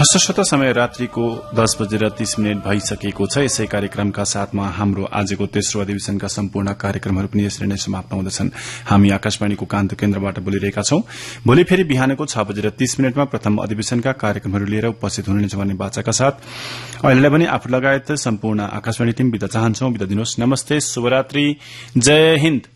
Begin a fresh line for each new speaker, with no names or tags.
हस्त समय रात्रिको 10:30 भइसकेको छ। यसै कार्यक्रमका साथमा हाम्रो आजको तेस्रो अधिवेशनका सम्पूर्ण कार्यक्रमहरू पनि यसरी नै समाप्त हुँदछन्। हामी आकाशवाणीको कान्तो केन्द्रबाट बोलिरहेका छौं। भोलि फेरि बिहानको 6:30 प्रथम अधिवेशनका कार्यक्रमहरू लिएर उपस्थित हुनुहुनेछ भन्ने बाचाका साथ अहिलेलाई पनि आफू लगायत सम्पूर्ण आकाशवाणी टीम बिदा चाहन्छौं। बिदा दिनुहोस्। नमस्ते, शुभरात्रि, जय हिन्द।